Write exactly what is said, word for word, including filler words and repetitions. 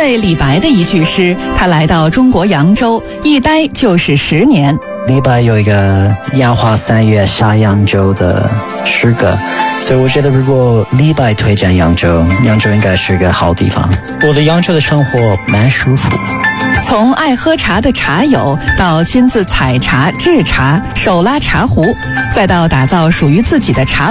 为李白的一句诗，他来到中国扬州，一待就是十年。 李白有一个杨花三月下扬州的诗歌，所以我觉得如果李白推荐扬州，扬州应该是一个好地方。我的扬州的生活蛮舒服。 从爱喝茶的茶友，到亲自采茶、制茶、手拉茶壶，再到打造属于自己的茶